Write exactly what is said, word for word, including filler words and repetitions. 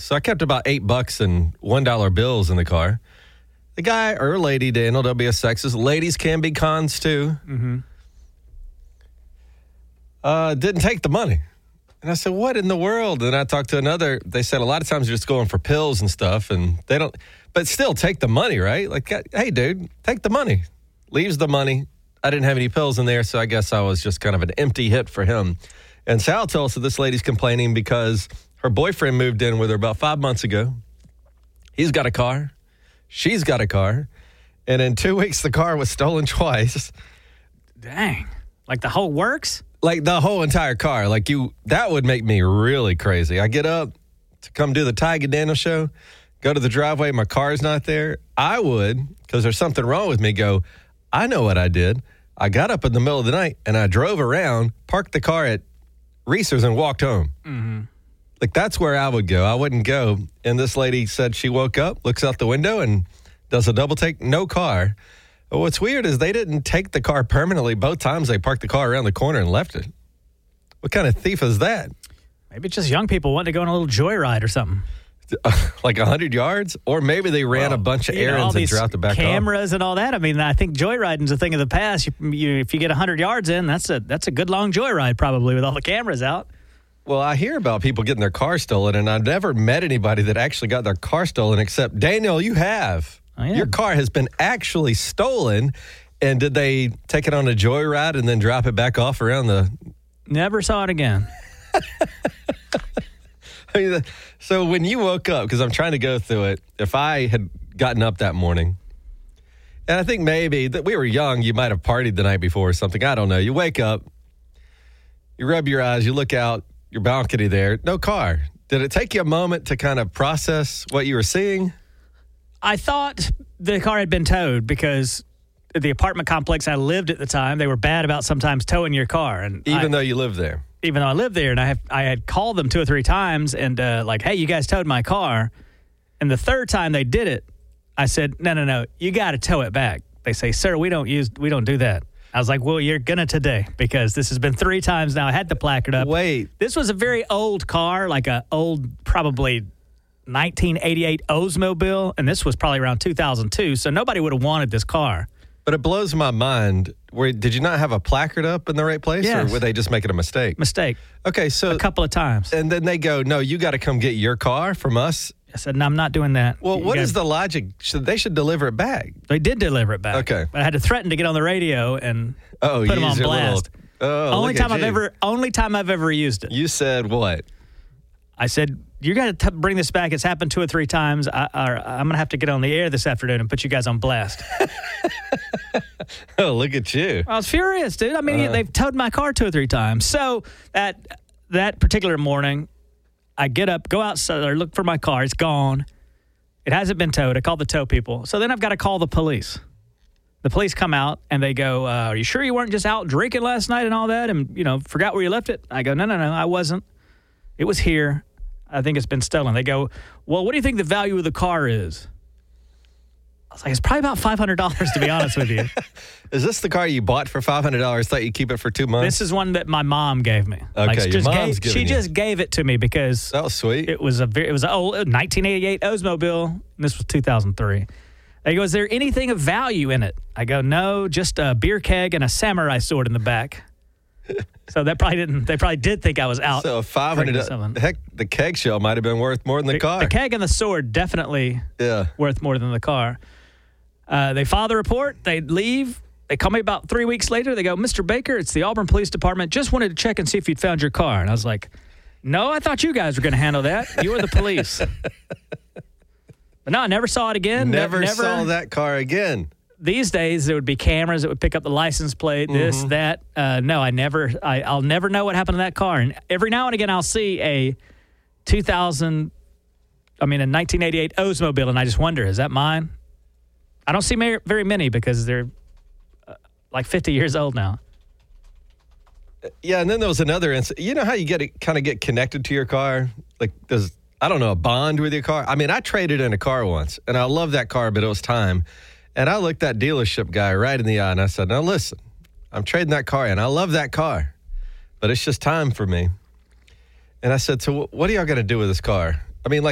So I kept about eight bucks and one dollar bills in the car. The guy or lady, Daniel, don't be a sexist. Ladies can be cons too. Mm-hmm. Uh, didn't take the money. And I said, what in the world? And I talked to another. They said a lot of times you're just going for pills and stuff, and they don't. But still, take the money, right? Like, hey, dude, take the money. Leaves the money. I didn't have any pills in there, so I guess I was just kind of an empty hit for him. And Sal tells us that this lady's complaining because her boyfriend moved in with her about five months ago. He's got a car. She's got a car. And in two weeks, the car was stolen twice. Dang. Like the whole works? Like the whole entire car. Like you, that would make me really crazy. I get up to come do the Tyga Daniel show, go to the driveway, my car's not there. I would, because there's something wrong with me, go, I know what I did. I got up in the middle of the night and I drove around, parked the car at Reese's and walked home. Mm-hmm. Like that's where I would go. I wouldn't go. And this lady said she woke up, looks out the window and does a double take, no car. But what's weird is they didn't take the car permanently. Both times they parked the car around the corner and left it. What kind of thief is that? Maybe it's just young people wanting to go on a little joyride or something. Like one hundred yards? Or maybe they ran well, a bunch of errands know, and dropped the back cameras off. And all that. I mean, I think joyriding's a thing of the past. You, you, if you get one hundred yards in, that's a that's a good long joyride probably with all the cameras out. Well, I hear about people getting their car stolen, and I've never met anybody that actually got their car stolen except, Daniel, you have. Oh, yeah. Your car has been actually stolen, and did they take it on a joyride and then drop it back off around the... Never saw it again. I mean, so when you woke up, because I'm trying to go through it, if I had gotten up that morning, and I think maybe that we were young, you might have partied the night before or something. I don't know. You wake up, you rub your eyes, you look out your balcony there, no car. Did it take you a moment to kind of process what you were seeing? I thought the car had been towed because the apartment complex I lived at the time, they were bad about sometimes towing your car. And Even I, though you lived there? Even though I lived there, and I have, I had called them two or three times and uh, like, hey, you guys towed my car. And the third time they did it, I said, no, no, no, you got to tow it back. They say, sir, we don't use, we don't do that. I was like, well, you're going to today because this has been three times now. I had the placard up. Wait. This was a very old car, like a old, probably nineteen eighty-eight Oldsmobile, and this was probably around two thousand two, so nobody would have wanted this car. But it blows my mind. Where, did you not have a placard up in the right place, yes. or were they just making a mistake? Mistake. Okay, so... A couple of times. And then they go, no, you got to come get your car from us? I said, no, I'm not doing that. Well, you what gotta, is the logic? Should, they should deliver it back. They did deliver it back. Okay. But I had to threaten to get on the radio and oh, put them on blast. Little, oh, only time I've you. ever, only time I've ever used it. You said what? I said, you got to bring this back. It's happened two or three times. I, I, I'm going to have to get on the air this afternoon and put you guys on blast. Oh, look at you. I was furious, dude. I mean, uh, they've towed my car two or three times. So that that particular morning, I get up, go outside, or look for my car. It's gone. It hasn't been towed. I called the tow people. So then I've got to call the police. The police come out, and they go, uh, are you sure you weren't just out drinking last night and all that and, you know, forgot where you left it? I go, no, no, no, I wasn't. It was here. I think it's been stolen. They go, well, what do you think the value of the car is? I was like, it's probably about five hundred dollars, to be honest with you. Is this the car you bought for five hundred dollars, thought you'd keep it for two months? This is one that my mom gave me. Okay, like, your just mom's gave, giving She you. just gave it to me because that was sweet. It was a very, it was an old nineteen eighty-eight Oldsmobile. And this was two thousand three. They go, is there anything of value in it? I go, no, just a beer keg and a samurai sword in the back. So that probably didn't. They probably did think I was out. So five hundred. Heck, the keg shell might have been worth more than the, the car. The keg and the sword definitely yeah. worth more than the car. Uh, they file the report. They leave. They call me about three weeks later. They go, Mister Baker, it's the Auburn Police Department. Just wanted to check and see if you'd found your car. And I was like, no, I thought you guys were going to handle that. You were the police. But no, I never saw it again. Never, never saw that car again. These days, there would be cameras that would pick up the license plate, this, mm-hmm. that. Uh, no, I never, I, I'll never know what happened to that car. And every now and again, I'll see a two thousand, I mean, a nineteen eighty-eight Oldsmobile, and I just wonder, is that mine? I don't see very many because they're uh, like fifty years old now. Yeah, and then there was another incident. You know how you get kind of get connected to your car? Like, there's, I don't know, a bond with your car? I mean, I traded in a car once, and I love that car, but it was time. And I looked that dealership guy right in the eye, and I said, now listen, I'm trading that car in. I love that car, but it's just time for me. And I said, so what are y'all going to do with this car? I mean, like,